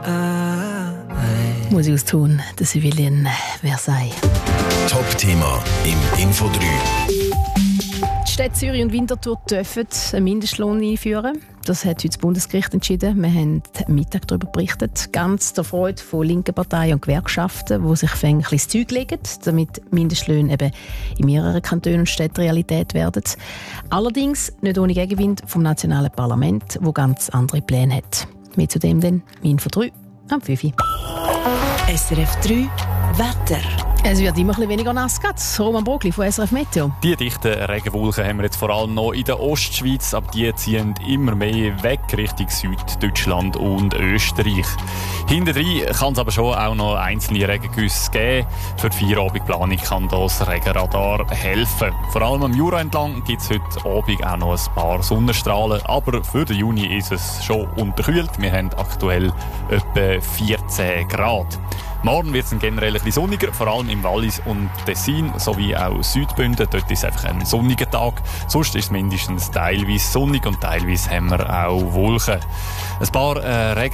Musik aus Thun, der Civilian Versailles. Top-Thema im Info 3. Die Städte Zürich und Winterthur dürfen einen Mindestlohn einführen. Das hat heute das Bundesgericht entschieden. Wir haben am Mittag darüber berichtet. Ganz der Freude von linken Parteien und Gewerkschaften, die sich ein bisschen das Zeug legen, damit Mindestlöhne eben in mehreren Kantonen und Städten Realität werden. Allerdings nicht ohne Gegenwind vom nationalen Parlament, das ganz andere Pläne hat. Mehr zu dem dann im Info 3 am 5 Uhr. SRF 3 Wetter. Es wird immer ein bisschen weniger nass. Roman Brogli von SRF Meteo. Die dichten Regenwolken haben wir jetzt vor allem noch in der Ostschweiz, aber die ziehen immer mehr weg Richtung Süddeutschland und Österreich. Hintendrein kann es aber schon auch noch einzelne Regengüsse geben. Für die Feierabendplanung kann das Regenradar helfen. Vor allem am Jura entlang gibt es heute Abend auch noch ein paar Sonnenstrahlen, aber für den Juni ist es schon unterkühlt. Wir haben aktuell etwa 14 Grad. Morgen wird es generell ein bisschen sonniger, vor allem im Wallis und Tessin sowie auch Südbünden. Dort ist es einfach ein sonniger Tag. Sonst ist es mindestens teilweise sonnig und teilweise haben wir auch Wolken. Ein paar Regen